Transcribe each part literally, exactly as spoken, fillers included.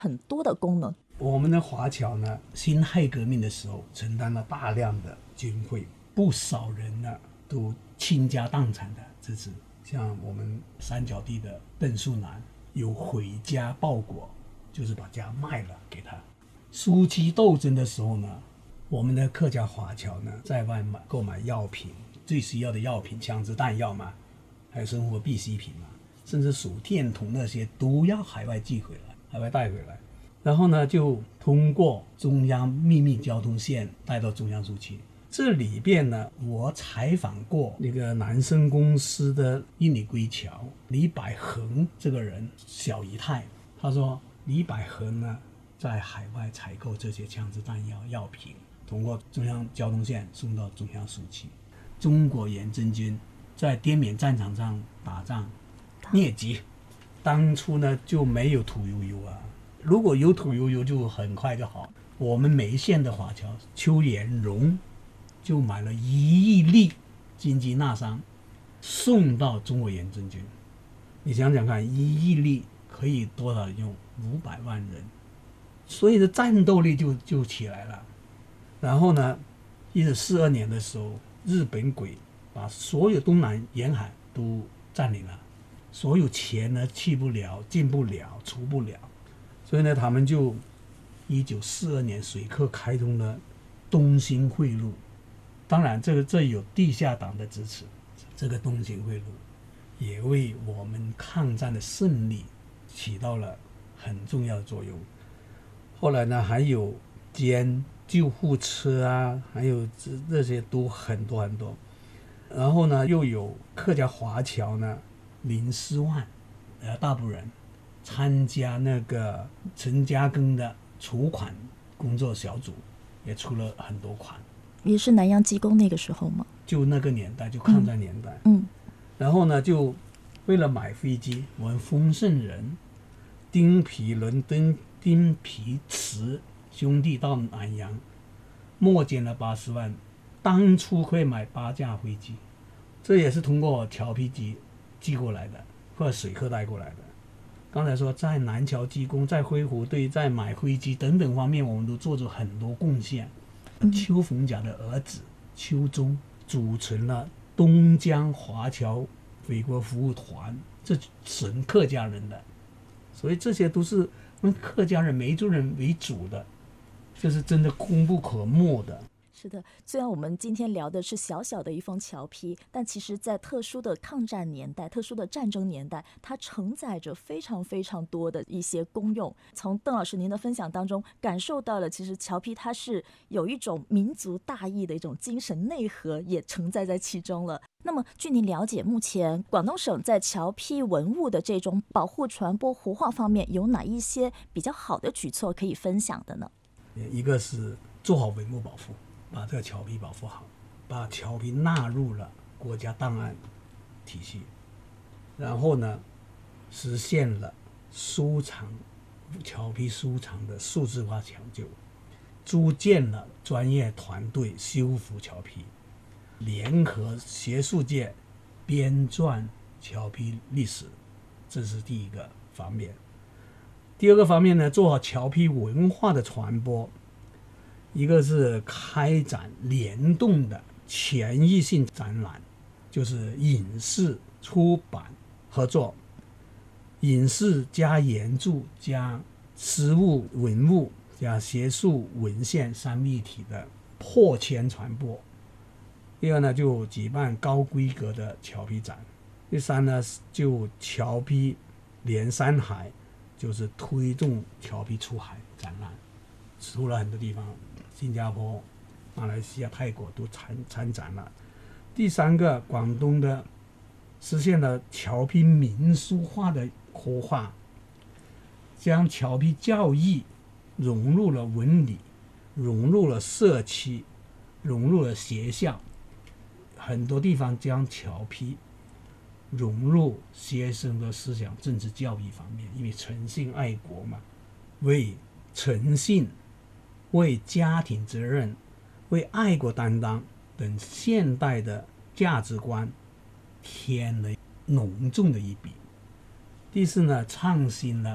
很多的功能。 我们的华侨呢，辛亥革命的时候承担了大量的军费，不少人呢都倾家荡产的支持。像我们三角地的邓树南有毁家报国，就是把家卖了给他。暑期斗争的时候呢，我们的客家华侨呢在外买购买药品，最需要的药品，枪支弹药嘛，还有生活必需品嘛，甚至手电筒那些都要海外寄回来，海外带回来。然后呢，就通过中央秘密交通线带到中央苏区。这里边呢，我采访过那个南生公司的印尼归侨李百恒这个人，小姨太，他说李百恒呢在海外采购这些枪支弹药药品，通过中央交通线送到中央苏区。中国远征军在滇缅战场上打仗疟疾，当初呢就没有屠呦呦啊，如果有屠呦呦就很快就好。我们梅县的华侨邱延荣就买了一亿粒金鸡纳桑送到中国远征军。你想想看，一亿粒可以多少用？五百万人，所以的战斗力就就起来了。然后呢，一九四二年的时候，日本鬼把所有东南沿海都占领了，所有钱呢去不了、进不了、出不了，所以呢，他们就一九四二年水客开通了东兴汇路。当然，这个这有地下党的支持，这个东兴汇路也为我们抗战的胜利起到了很重要的作用。后来呢，还有兼救护车啊，还有这这些都很多很多。然后呢，又有客家华侨呢，林思万，呃，大埔人，参加那个陈嘉庚的筹款工作小组，也出了很多款。 也是南洋机构那个时候吗？ 就那个年代，就抗战年代。 嗯。嗯然后呢，就为了买飞机，我们丰盛人、丁皮伦敦、丁皮慈兄弟到南洋，募捐了八十万，当初会买八架飞机，这也是通过侨批机寄过来的，或者水客带过来的。刚才说在南侨技工、在灰湖队、在买飞机等等方面，我们都做出很多贡献。邱逢甲的儿子邱忠组成了东江华侨回国服务团，这纯客家人的，所以这些都是我们客家人梅族人为主的，这是真的功不可没的。 是的，虽然我们今天聊的是小小的一封侨批，但其实在特殊的抗战年代、特殊的战争年代，它承载着非常非常多的一些功用。从邓老师您的分享当中感受到了，其实侨批它是有一种民族大义的一种精神内核也承载在其中了。那么据您了解，目前广东省在侨批文物的这种保护、传播、活化方面有哪一些比较好的举措可以分享的呢？ 一个是做好文物保护，把这个侨批保护好，把侨批纳入了国家档案体系，然后呢，实现了收藏侨批收藏的数字化抢救，组建了专业团队修复侨批，联合学术界编撰侨批历史，这是第一个方面。第二个方面呢，做好侨批文化的传播，一个是开展联动的全域性展览，就是影视、出版合作，影视加研著加实物文物加学术文献三位一体的破圈传播。第二呢，就举办高规格的侨批展。第三呢，就侨批连山海，就是推动侨批出海展览，出了很多地方，新加坡、马来西亚、泰国都参参展了。第三个，广东的实现了侨批民俗化的活化，将侨批教育融入了文理，融入了社区，融入了学校，很多地方将侨批融入学生的思想政治教育方面，因为诚信爱国嘛，为诚信、为家庭责任、为爱国担当等现代的价值观添了浓重的一笔。第四呢，创新了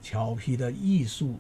桥皮的艺术